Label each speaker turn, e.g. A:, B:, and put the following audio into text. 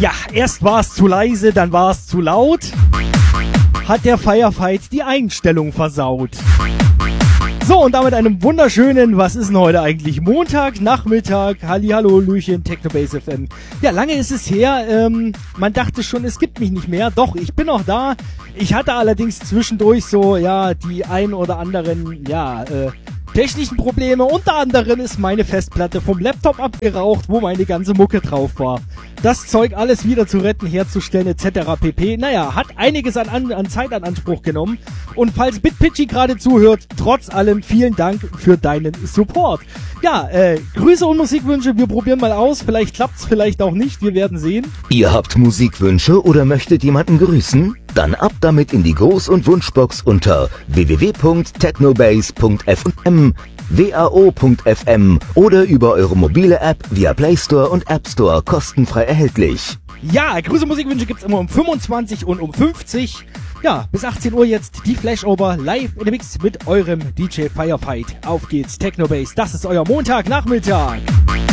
A: Ja, erst war es zu leise, dann war es zu laut. Hat der Firefight die Einstellung versaut. So, und damit einem wunderschönen, was ist denn heute eigentlich? Montag, Nachmittag, Hallihallo, Lüchen, Technobase FM. Ja, lange ist es her, man dachte schon, es gibt mich nicht mehr. Doch, ich bin noch da. Ich hatte allerdings zwischendurch so, ja, die ein oder anderen, technischen Probleme. Unter anderem ist meine Festplatte vom Laptop abgeraucht, wo meine ganze Mucke drauf war. Das Zeug alles wieder zu retten, herzustellen etc. pp. Naja, hat einiges an Zeit in Anspruch genommen. Und falls BitPitchy gerade zuhört, trotz allem vielen Dank für deinen Support. Ja, Grüße und Musikwünsche, wir probieren mal aus. Vielleicht klappt's, vielleicht auch nicht, wir werden sehen.
B: Ihr habt Musikwünsche oder möchtet jemanden grüßen? Dann ab damit in die Gruß- und Wunschbox unter www.technobase.fm, wao.fm oder über eure mobile App via Play Store und App Store kostenfrei erhältlich.
A: Ja, Grüße und Musikwünsche gibt's immer um 25 und um 50. Ja, bis 18 Uhr jetzt die Flashover live in der Mix mit eurem DJ Firefight. Auf geht's, Technobase, das ist euer Montagnachmittag.